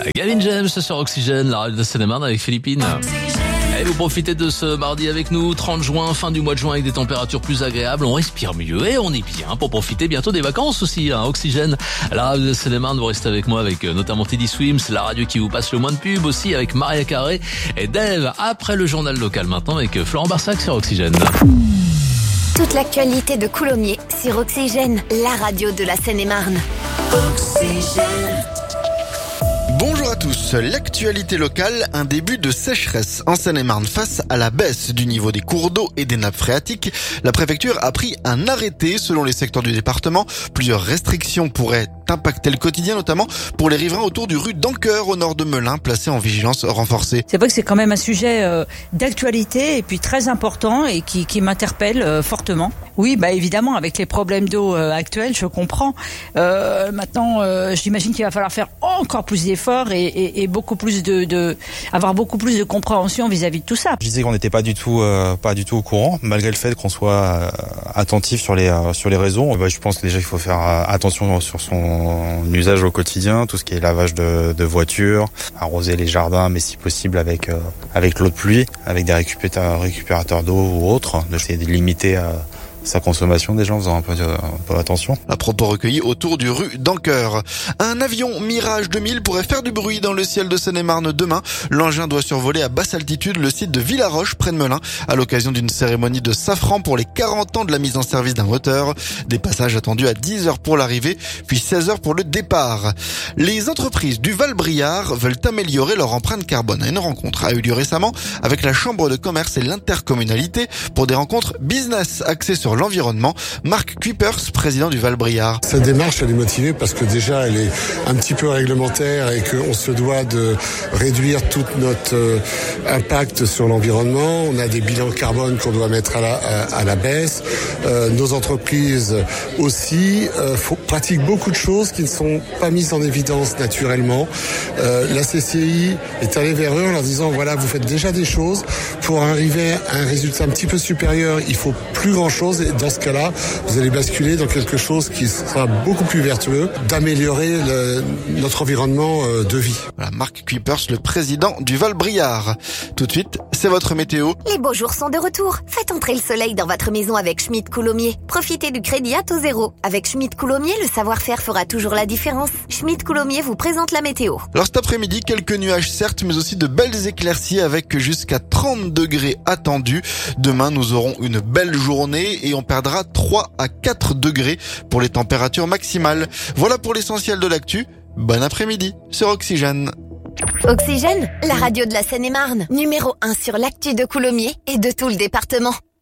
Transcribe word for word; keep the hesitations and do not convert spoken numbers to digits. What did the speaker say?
Gavin James sur Oxygène, la radio de Seine-et-Marne avec Philippine. Et vous profitez de ce mardi avec nous, trente juin, fin du mois de juin avec des températures plus agréables. On respire mieux et on est bien pour profiter bientôt des vacances aussi. Hein. Oxygène, la radio de Seine-et-Marne, vous restez avec moi avec notamment Teddy Swims, la radio qui vous passe le moins de pub aussi avec Maria Carré et Dave. Après le journal local maintenant avec Florent Barsac sur Oxygène. Toute l'actualité de Coulommiers sur Oxygène, la radio de la Seine-et-Marne. Oxygène. Bonjour à tous. L'actualité locale, un début de sécheresse en Seine-et-Marne face à la baisse du niveau des cours d'eau et des nappes phréatiques. La préfecture a pris un arrêté selon les secteurs du département. Plusieurs restrictions pourraient impacter le quotidien, notamment pour les riverains autour du rue d'Anqueur au nord de Melun, placés en vigilance renforcée. C'est vrai que c'est quand même un sujet euh, d'actualité et puis très important et qui, qui m'interpelle euh, fortement. Oui, bah évidemment, avec les problèmes d'eau euh, actuels, je comprends. Euh, maintenant, euh, j'imagine qu'il va falloir faire encore plus d'efforts et, et, et beaucoup plus de, de, avoir beaucoup plus de compréhension vis-à-vis de tout ça. Je disais qu'on n'était pas du tout, euh, pas du tout au courant, malgré le fait qu'on soit euh, attentif sur les, euh, sur les réseaux. Bah, je pense que déjà il faut faire euh, attention sur son usage au quotidien, tout ce qui est lavage de, de voitures, arroser les jardins, mais si possible avec euh, avec l'eau de pluie, avec des récupérateurs, récupérateurs d'eau ou autres, d'essayer de limiter euh, sa consommation des gens en faisant un peu, un peu attention. À propos recueillis autour du rue d'Anqueur. Un avion Mirage deux mille pourrait faire du bruit dans le ciel de Seine-et-Marne demain. L'engin doit survoler à basse altitude le site de Villaroche près de Melun à l'occasion d'une cérémonie de safran pour les quarante ans de la mise en service d'un moteur. Des passages attendus à dix heures pour l'arrivée, puis seize heures pour le départ. Les entreprises du Val-Briard veulent améliorer leur empreinte carbone. Une rencontre a eu lieu récemment avec la Chambre de commerce et l'intercommunalité pour des rencontres business axées sur l'environnement. Marc Kuipers, président du Val-Briard. Cette démarche, elle est motivée parce que déjà, elle est un petit peu réglementaire et qu'on se doit de réduire tout notre euh, impact sur l'environnement. On a des bilans carbone qu'on doit mettre à la, à, à la baisse. Euh, nos entreprises aussi euh, faut, pratiquent beaucoup de choses qui ne sont pas mises en évidence naturellement. Euh, la C C I est allée vers eux en leur disant, voilà, vous faites déjà des choses. Pour arriver à un résultat un petit peu supérieur, il faut plus grand-chose. Et dans ce cas-là, vous allez basculer dans quelque chose qui sera beaucoup plus vertueux, d'améliorer le, notre environnement de vie. Voilà, Marc Kuipers, le président du Val-Briard. Tout de suite, c'est votre météo. Les beaux jours sont de retour. Faites entrer le soleil dans votre maison avec Schmitt Coulommiers. Profitez du crédit à taux zéro. Avec Schmitt Coulommiers, le savoir-faire fera toujours la différence. Schmitt Coulommiers vous présente la météo. Alors cet après-midi, quelques nuages certes, mais aussi de belles éclaircies avec jusqu'à trente degrés attendus. Demain, nous aurons une belle journée et on perdra trois à quatre degrés pour les températures maximales. Voilà pour l'essentiel de l'actu. Bon après-midi sur Oxygène. Oxygène, la radio de la Seine-et-Marne, numéro un sur l'actu de Coulommiers et de tout le département.